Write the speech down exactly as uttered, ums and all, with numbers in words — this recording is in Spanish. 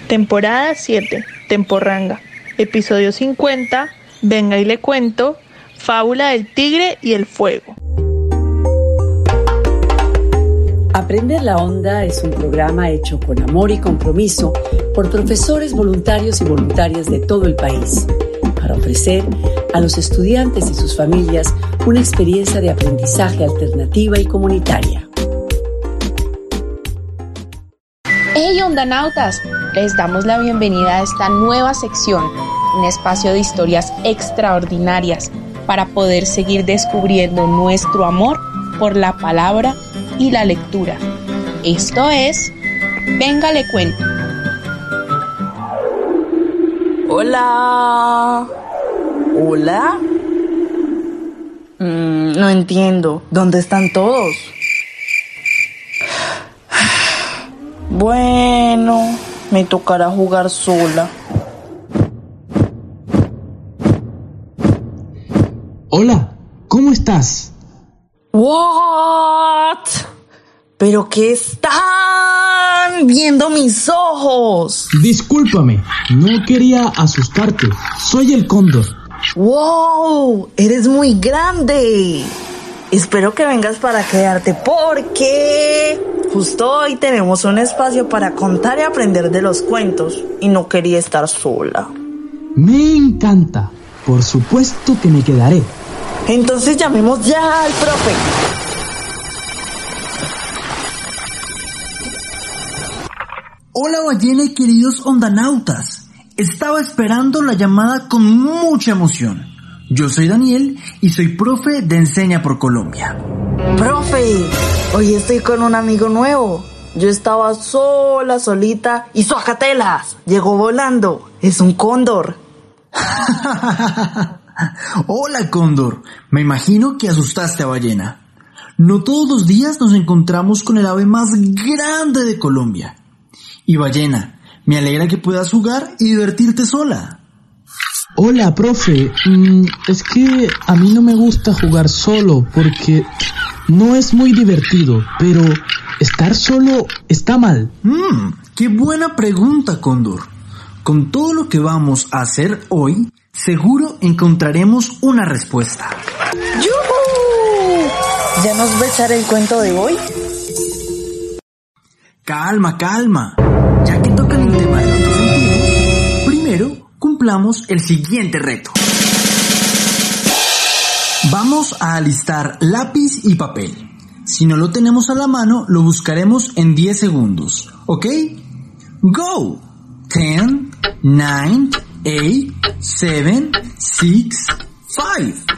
Temporada siete, Temporranga. Episodio cincuenta, Venga y le cuento, Fábula del tigre y el fuego. Aprender la Onda es un programa hecho con amor y compromiso por profesores voluntarios y voluntarias de todo el país, para ofrecer a los estudiantes y sus familias una experiencia de aprendizaje alternativa y comunitaria. ¡Hey, ondanautas! Les damos la bienvenida a esta nueva sección, un espacio de historias extraordinarias para poder seguir descubriendo nuestro amor por la palabra y la lectura. Esto es Venga le cuento. Hola. ¿Hola? Mm, no entiendo. ¿Dónde están todos? Bueno, me tocará jugar sola. Hola, ¿cómo estás? ¿What? ¿Pero qué están viendo mis ojos? Discúlpame, no quería asustarte. Soy el cóndor. ¡Wow! ¡Eres muy grande! Espero que vengas para quedarte porque justo hoy tenemos un espacio para contar y aprender de los cuentos y no quería estar sola. Me encanta. Por supuesto que me quedaré. Entonces llamemos ya al profe. Hola ballena y queridos ondanautas. Estaba esperando la llamada con mucha emoción. Yo soy Daniel y soy profe de Enseña por Colombia. Profe, hoy estoy con un amigo nuevo. Yo estaba sola, solita y ¡suácatelas! Llegó volando. Es un cóndor. Hola cóndor, me imagino que asustaste a ballena. No todos los días nos encontramos con el ave más grande de Colombia. Y ballena, me alegra que puedas jugar y divertirte sola. Hola, profe. Mm, es que a mí no me gusta jugar solo porque no es muy divertido, pero estar solo está mal. Mmm, qué buena pregunta, cóndor. Con todo lo que vamos a hacer hoy, seguro encontraremos una respuesta. ¡Yujú! ¿Ya nos va a echar el cuento de hoy? Calma, calma. Ya que toca el tema de los sentidos, primero cumplamos el siguiente reto. Vamos a alistar lápiz y papel. Si no lo tenemos a la mano, lo buscaremos en diez segundos. ¿Ok? ¡Go! ten, nine, eight, seven, six, five.